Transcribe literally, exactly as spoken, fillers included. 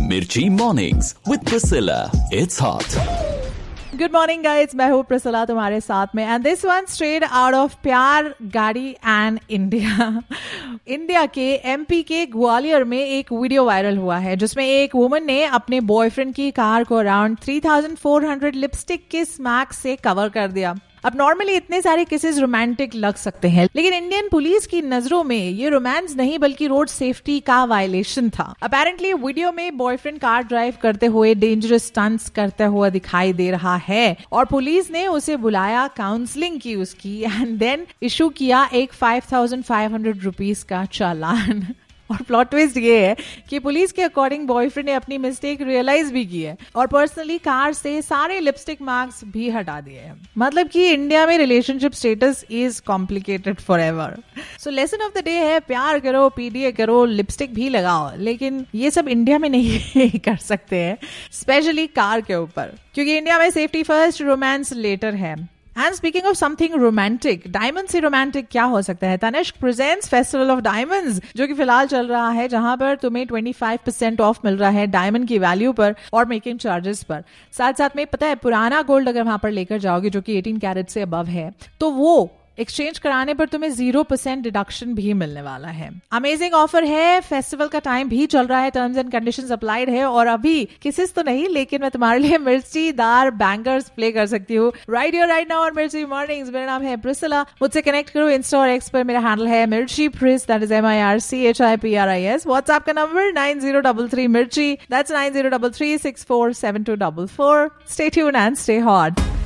Mirchi Mornings with Priscilla. It's hot. Good morning guys, मैं हूँ प्रसला तुम्हारे साथ में and this one straight out of प्यार गाड़ी एंड इंडिया। इंडिया के एमपी के ग्वालियर में एक वीडियो वायरल हुआ है जिसमें एक वुमन ने अपने बॉयफ्रेंड की कार को around three thousand four hundred lipstick के स्मैक से कवर कर दिया। अब नॉर्मली इतने सारे केसेस रोमांटिक लग सकते हैं, लेकिन इंडियन पुलिस की नजरों में ये रोमांस नहीं बल्कि रोड सेफ्टी का वायलेशन था। अपेरेंटली वीडियो में बॉयफ्रेंड कार ड्राइव करते हुए डेंजरस स्टंट्स करते हुए दिखाई दे रहा है और पुलिस ने उसे बुलाया, काउंसलिंग की उसकी एंड देन इशू किया एक five thousand five hundred rupees का चालान। और प्लॉट ट्विस्ट ये है कि पुलिस के अकॉर्डिंग बॉयफ्रेंड ने अपनी मिस्टेक रियलाइज भी की है और पर्सनली कार से सारे लिपस्टिक मार्क्स भी हटा दिए हैं। मतलब कि इंडिया में relationship status is complicated for ever. So lesson of the day है, प्यार करो, पीडीए करो, लिपस्टिक भी लगाओ, लेकिन ये सब इंडिया में नहीं कर सकते हैं, स्पेशली कार के ऊपर, क्योंकि इंडिया में सेफ्टी फर्स्ट, रोमांस लेटर है। And speaking of something romantic, diamond से रोमांटिक क्या हो सकता है? Tanishq presents festival of diamonds, जो कि फिलहाल चल रहा है, जहां पर तुम्हें पच्चीस परसेंट ऑफ मिल रहा है डायमंड की वैल्यू पर और मेकिंग चार्जेस पर। साथ साथ में पता है, पुराना गोल्ड अगर वहां पर लेकर जाओगे जो कि अठारह कैरेट से अबव है, तो वो एक्सचेंज कराने पर तुम्हें जीरो परसेंट डिडक्शन भी मिलने वाला है। अमेजिंग ऑफर है, फेस्टिवल का टाइम भी चल रहा है, टर्म्स एंड कंडीशंस अप्लाइड है और अभी किसिस तो नहीं, लेकिन मैं तुम्हारे लिए मिर्चीदार बैंगर्स प्ले कर सकती हूँ राइट हियर राइट नाउ और मिर्ची मॉर्निंग्स। मेरा नाम है प्रिसिला, मुझसे कनेक्ट करो इंस्टा और एक्स पर, मेरा हैंडल है मिर्ची प्रिस, that is M I R C H I P R I S. WhatsApp का number nine zero double three मिर्ची, that's nine zero double three six four seven to double four. Stay tuned and stay hot.